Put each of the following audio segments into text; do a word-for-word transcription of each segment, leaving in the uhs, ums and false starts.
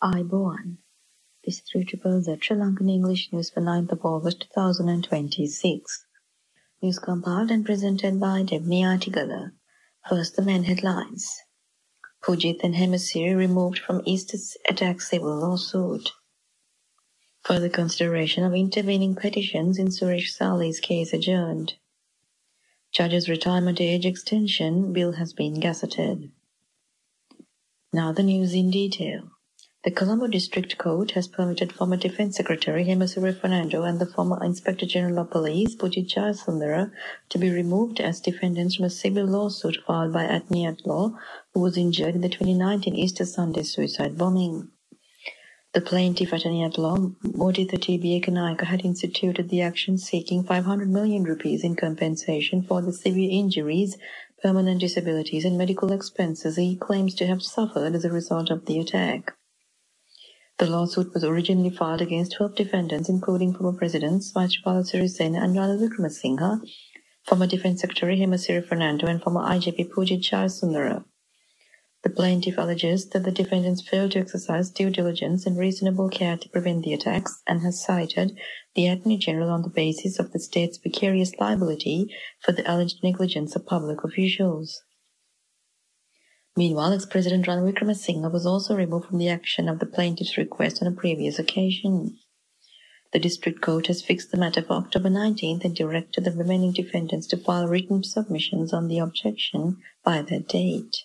Aiboan. This is three triple Z Sri Lankan English News for ninth of August two thousand twenty-six. News compiled and presented by Debni Artigala. First, the main headlines. Pujith and Hemesiri removed from East's attack civil lawsuit. Further consideration of intervening petitions in Suresh Sali's case adjourned. Judge's retirement age extension bill has been gazetted. Now the news in detail. The Colombo District Court has permitted former Defence Secretary Hemesiri Fernando and the former Inspector General of Police Pujith Jayasundara to be removed as defendants from a civil lawsuit filed by Atni Atlaw, who was injured in the twenty nineteen Easter Sunday suicide bombing. The plaintiff Atni Atlaw, Moditha T B Ekanayaka, had instituted the action seeking five hundred million rupees in compensation for the severe injuries, permanent disabilities and medical expenses he claims to have suffered as a result of the attack. The lawsuit was originally filed against twelve defendants, including former presidents Maithripala Sirisena and Ranil Wickremesinghe, former Defence Secretary Hemesiri Fernando and former I G P Pujith Jayasundara. The plaintiff alleges that the defendants failed to exercise due diligence and reasonable care to prevent the attacks and has cited the Attorney General on the basis of the state's vicarious liability for the alleged negligence of public officials. Meanwhile, ex-President Ranil Wickremesinghe was also removed from the action of the plaintiff's request on a previous occasion. The District Court has fixed the matter for October nineteenth and directed the remaining defendants to file written submissions on the objection by that date.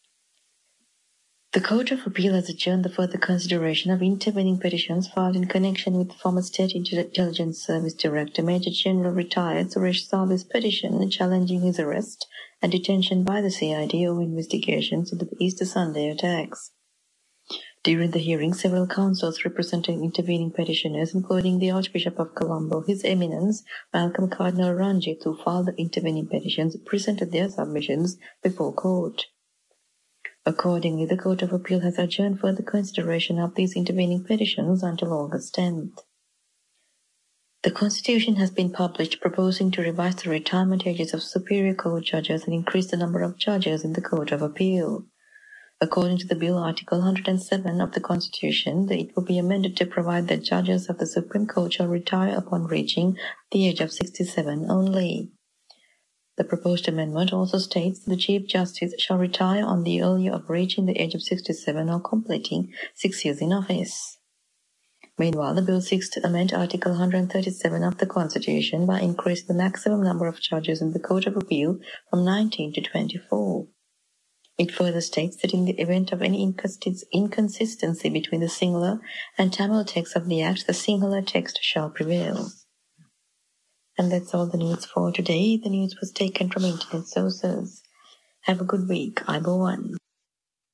The Court of Appeal has adjourned the further consideration of intervening petitions filed in connection with former State Intelligence Service Director Major General retired Suresh Sali's petition challenging his arrest and detention by the C I D over investigations into the Easter Sunday attacks. During the hearing, several counsels representing intervening petitioners, including the Archbishop of Colombo, His Eminence Malcolm Cardinal Ranjith, who filed the intervening petitions, presented their submissions before court. Accordingly, the Court of Appeal has adjourned further consideration of these intervening petitions until August tenth. The Constitution has been published proposing to revise the retirement ages of Superior Court judges and increase the number of judges in the Court of Appeal. According to the Bill Article one hundred seven of the Constitution, it will be amended to provide that judges of the Supreme Court shall retire upon reaching the age of sixty-seven only. The proposed amendment also states that the Chief Justice shall retire on the earlier of reaching the age of sixty-seven or completing six years in office. Meanwhile, the bill seeks to amend Article one hundred thirty-seven of the Constitution by increasing the maximum number of judges in the Court of Appeal from nineteen to twenty-four. It further states that in the event of any inconsistency between the Sinhala and Tamil text of the Act, the Sinhala text shall prevail. And that's all the news for today. The news was taken from internet sources. Have a good week. Aiboan.